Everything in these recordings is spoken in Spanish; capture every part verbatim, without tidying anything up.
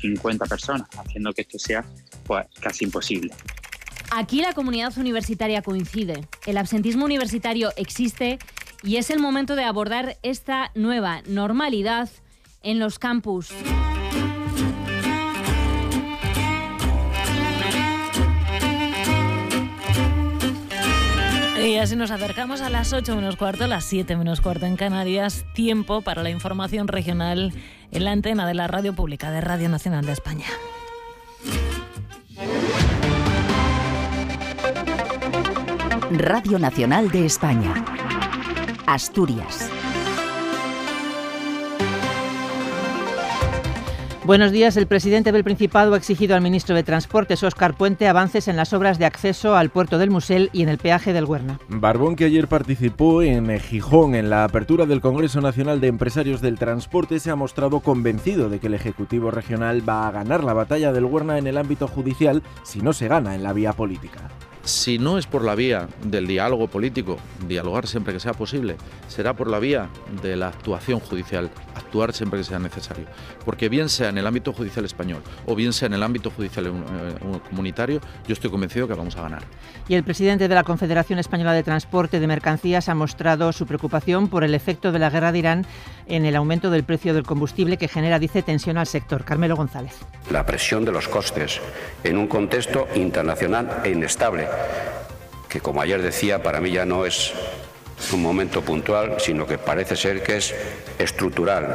cincuenta personas, haciendo que esto sea pues casi imposible. Aquí la comunidad universitaria coincide. El absentismo universitario existe y es el momento de abordar esta nueva normalidad en los campus. Y así nos acercamos a las ocho menos cuarto, las siete menos cuarto en Canarias. Tiempo para la información regional en la antena de la Radio Pública de Radio Nacional de España. Radio Nacional de España. Asturias. Buenos días. El presidente del Principado ha exigido al ministro de Transportes, Óscar Puente, avances en las obras de acceso al puerto del Musel y en el peaje del Güerna. Barbón, que ayer participó en Gijón en la apertura del Congreso Nacional de Empresarios del Transporte, se ha mostrado convencido de que el Ejecutivo Regional va a ganar la batalla del Güerna en el ámbito judicial si no se gana en la vía política. Si no es por la vía del diálogo político, dialogar siempre que sea posible, será por la vía de la actuación judicial, actuar siempre que sea necesario. Porque bien sea en el ámbito judicial español o bien sea en el ámbito judicial eh, comunitario, yo estoy convencido que vamos a ganar. Y el presidente de la Confederación Española de Transporte de Mercancías ha mostrado su preocupación por el efecto de la guerra de Irán en el aumento del precio del combustible que genera, dice, tensión al sector. Carmelo González. La presión de los costes en un contexto internacional e inestable, que, como ayer decía, para mí ya no es un momento puntual, sino que parece ser que es estructural.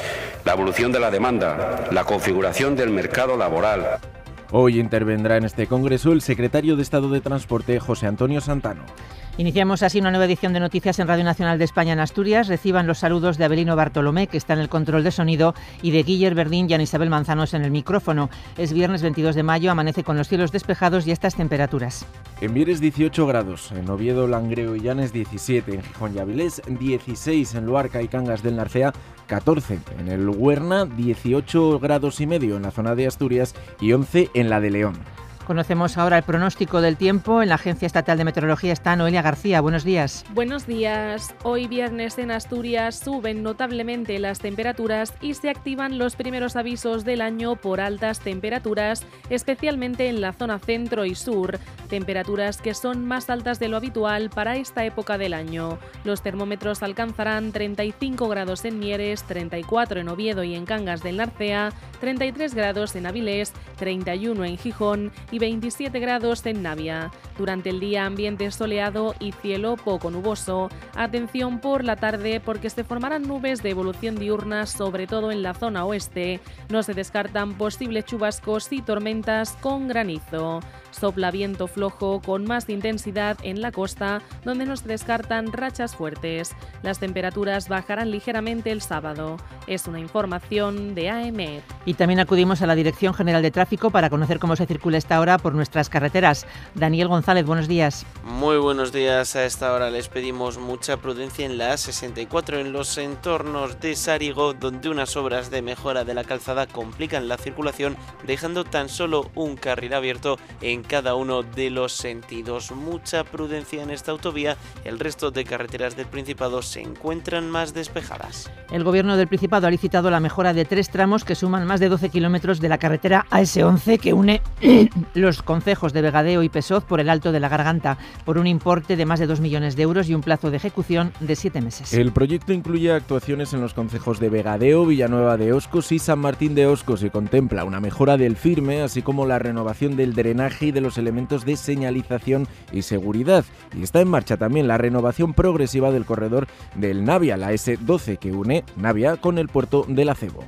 La evolución de la demanda, la configuración del mercado laboral. Hoy intervendrá en este congreso el secretario de Estado de Transporte, José Antonio Santano. Iniciamos así una nueva edición de Noticias en Radio Nacional de España en Asturias. Reciban los saludos de Abelino Bartolomé, que está en el control de sonido, y de Guiller Verdín y Ana Isabel Manzanos en el micrófono. Es viernes veintidós de mayo, amanece con los cielos despejados y estas temperaturas. En Mieres dieciocho grados, en Oviedo, Langreo y Llanes diecisiete, en Gijón y Avilés dieciséis, en Luarca y Cangas del Narcea catorce, en el Güerna dieciocho grados y medio en la zona de Asturias y once en la de León. Conocemos ahora el pronóstico del tiempo. En la Agencia Estatal de Meteorología está Noelia García. Buenos días. Buenos días. Hoy viernes en Asturias suben notablemente las temperaturas y se activan los primeros avisos del año por altas temperaturas, especialmente en la zona centro y sur. Temperaturas que son más altas de lo habitual para esta época del año. Los termómetros alcanzarán treinta y cinco grados en Mieres, treinta y cuatro en Oviedo y en Cangas del Narcea, treinta y tres grados en Avilés, treinta y uno en Gijón y veintisiete grados en Navia. Durante el día ambiente soleado y cielo poco nuboso. Atención por la tarde porque se formarán nubes de evolución diurna, sobre todo en la zona oeste. No se descartan posibles chubascos y tormentas con granizo. Sopla viento flojo con más intensidad en la costa, donde no se descartan rachas fuertes. Las temperaturas bajarán ligeramente el sábado. Es una información de A M E. Y también acudimos a la Dirección General de Tráfico para conocer cómo se circula esta hora por nuestras carreteras. Daniel González, buenos días. Muy buenos días. A esta hora les pedimos mucha prudencia en la A sesenta y cuatro en los entornos de Sárigo, donde unas obras de mejora de la calzada complican la circulación, dejando tan solo un carril abierto en cada uno de los sentidos. Mucha prudencia en esta autovía. El resto de carreteras del Principado se encuentran más despejadas. El Gobierno del Principado ha licitado la mejora de tres tramos que suman más de doce kilómetros de la carretera A S once que une los concejos de Vegadeo y Pesoz por el Alto de la Garganta, por un importe de más de dos millones de euros y un plazo de ejecución de siete meses. El proyecto incluye actuaciones en los concejos de Vegadeo, Villanueva de Oscos y San Martín de Oscos y contempla una mejora del firme, así como la renovación del drenaje y de los elementos de señalización y seguridad. Y está en marcha también la renovación progresiva del corredor del Navia, la ese doce, que une Navia con el puerto del Acebo.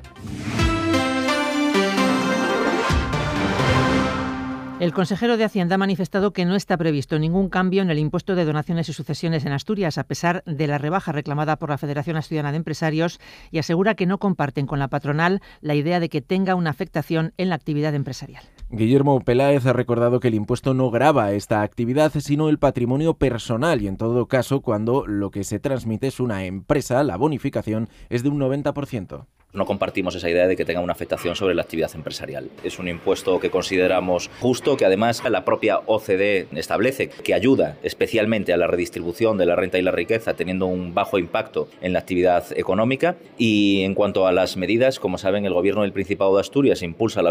El consejero de Hacienda ha manifestado que no está previsto ningún cambio en el impuesto de donaciones y sucesiones en Asturias, a pesar de la rebaja reclamada por la Federación Asturiana de Empresarios, y asegura que no comparten con la patronal la idea de que tenga una afectación en la actividad empresarial. Guillermo Peláez ha recordado que el impuesto no grava esta actividad, sino el patrimonio personal, y en todo caso, cuando lo que se transmite es una empresa, la bonificación es de un noventa por ciento. No compartimos esa idea de que tenga una afectación sobre la actividad empresarial. Es un impuesto que consideramos justo, que además la propia O C D E establece que ayuda especialmente a la redistribución de la renta y la riqueza, teniendo un bajo impacto en la actividad económica. Y en cuanto a las medidas, como saben, el Gobierno del Principado de Asturias impulsa la